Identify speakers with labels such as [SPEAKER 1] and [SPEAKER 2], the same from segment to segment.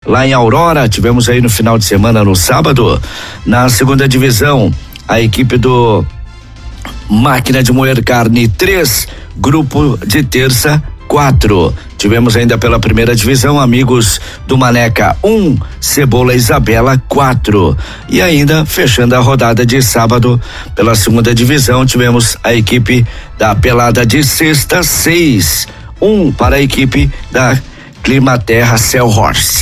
[SPEAKER 1] lá em Aurora, tivemos aí no final de semana, no sábado. Na segunda divisão, a equipe do Máquina de Moer Carne 3, grupo de terça 4. Tivemos ainda pela primeira divisão, Amigos do Maneca 1, Cebola Isabela 4. E ainda, fechando a rodada de sábado, pela segunda divisão, tivemos a equipe da Pelada de Sexta 6, 1 para a equipe da Climaterra Cellhorst.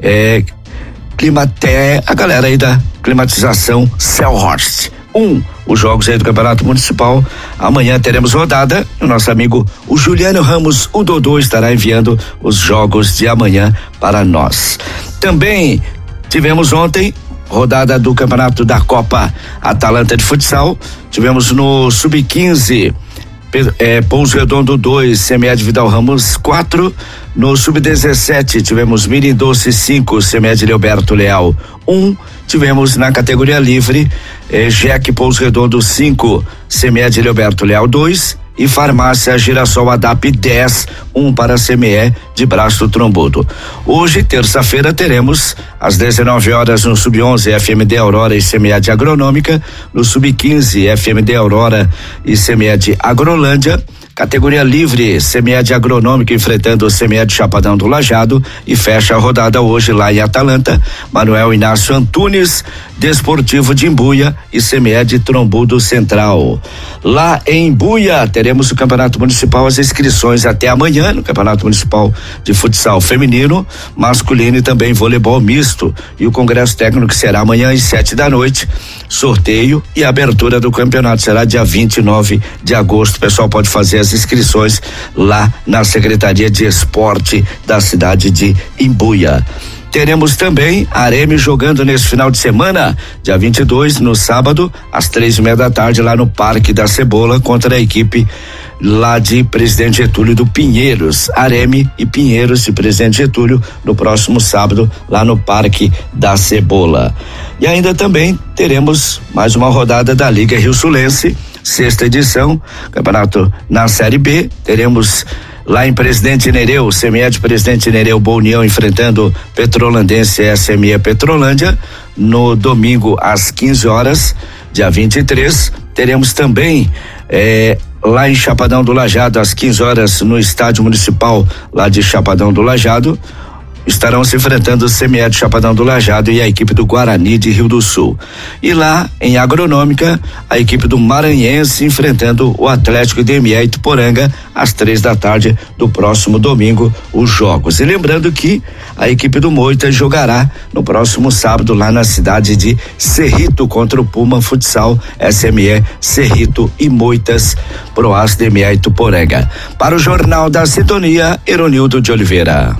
[SPEAKER 1] Climaterra, a galera aí da climatização Cellhorst. Os jogos aí do Campeonato Municipal. Amanhã teremos rodada. O nosso amigo, o Juliano Ramos, o Dodô, estará enviando os jogos de amanhã para nós. Também tivemos ontem rodada do Campeonato da Copa Atalanta de Futsal. Tivemos no Sub-15, Pouso Redondo 2, CME de Vidal Ramos 4. No Sub-17 tivemos Mirim Doce 5, CME de Leoberto Leal 1. Tivemos na categoria livre Jeque Pouso Redondo 5, CME de Leoberto Leal 2 e Farmácia Girassol ADAP 10, 1 para a CME de Braço Trombudo. Hoje, terça-feira, teremos às 19 horas no Sub-11 FMD Aurora e CME de Agronômica, no Sub-15 FMD Aurora e CME de Agrolândia. Categoria livre, CME de Agronômica enfrentando o CME de Chapadão do Lajado, e fecha a rodada hoje lá em Atalanta, Manuel Inácio Antunes, Desportivo de Imbuia e CME de Trombudo Central. Lá em Imbuia teremos o Campeonato Municipal, as inscrições até amanhã no Campeonato Municipal de Futsal Feminino, Masculino e também Voleibol Misto, e o Congresso Técnico que será amanhã às 7:00. Sorteio e abertura do campeonato será dia 29 de agosto. O pessoal pode fazer as inscrições lá na Secretaria de Esporte da cidade de Imbuia. Teremos também Areme jogando nesse final de semana, dia 22, no sábado, às 3:30 lá no Parque da Cebola, contra a equipe lá de Presidente Getúlio do Pinheiros. Areme e Pinheiros de Presidente Getúlio no próximo sábado, lá no Parque da Cebola. E ainda também teremos mais uma rodada da Liga Rio Sulense, 6ª edição, campeonato na Série B. Teremos lá em Presidente Nereu, CME de Presidente Nereu Boa União enfrentando Petrolandense e SME Petrolândia no domingo às 15 horas, dia 23. Teremos também lá em Chapadão do Lajado às 15 horas no Estádio Municipal lá de Chapadão do Lajado. Estarão se enfrentando o CME de Chapadão do Lajado e a equipe do Guarani de Rio do Sul. E lá em Agronômica, a equipe do Maranhense enfrentando o Atlético de ME Ituporanga às 3:00 do próximo domingo, os jogos. E lembrando que a equipe do Moita jogará no próximo sábado lá na cidade de Cerrito contra o Puma Futsal SME Cerrito e Moitas Proas de ME Ituporanga. Para o Jornal da Sintonia, Eronildo de Oliveira.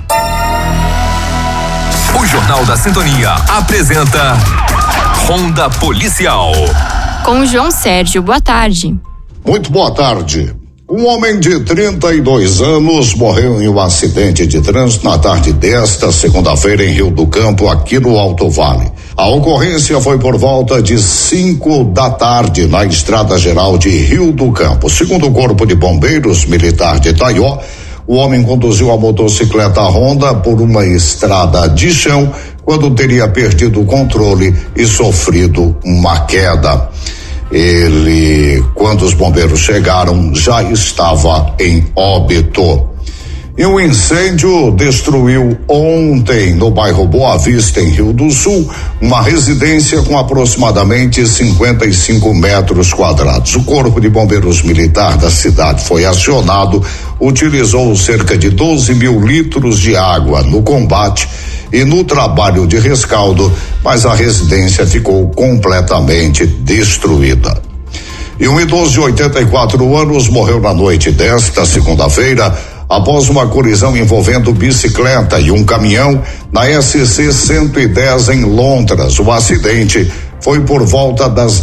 [SPEAKER 2] O Jornal da Sintonia apresenta Ronda Policial.
[SPEAKER 3] Com João Sérgio, boa tarde.
[SPEAKER 4] Muito boa tarde. Um homem de 32 anos morreu em um acidente de trânsito na tarde desta segunda-feira em Rio do Campo, aqui no Alto Vale. A ocorrência foi por volta de 5:00 na Estrada Geral de Rio do Campo. Segundo o Corpo de Bombeiros Militar de Itaió, o homem conduziu a motocicleta Honda por uma estrada de chão quando teria perdido o controle e sofrido uma queda. Ele, quando os bombeiros chegaram, já estava em óbito. E um incêndio destruiu ontem no bairro Boa Vista, em Rio do Sul, uma residência com aproximadamente 55 metros quadrados. O Corpo de Bombeiros Militar da cidade foi acionado, utilizou cerca de 12 mil litros de água no combate e no trabalho de rescaldo, mas a residência ficou completamente destruída. E um idoso de 84 anos morreu na noite desta segunda-feira após uma colisão envolvendo bicicleta e um caminhão na SC 110 em Londras. O acidente foi por volta das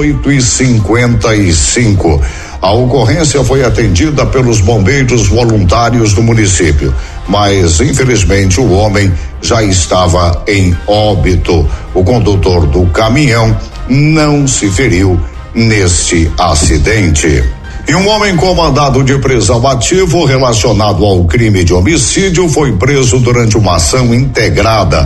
[SPEAKER 4] 18:55. A ocorrência foi atendida pelos bombeiros voluntários do município, mas infelizmente o homem já estava em óbito. O condutor do caminhão não se feriu neste acidente. E um homem com mandado de prisão ativo relacionado ao crime de homicídio foi preso durante uma ação integrada